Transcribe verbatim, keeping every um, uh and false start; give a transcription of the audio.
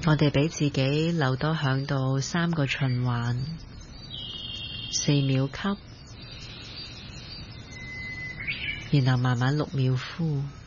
我哋俾自己留多響度三個循環，四秒吸，然後慢慢六秒呼。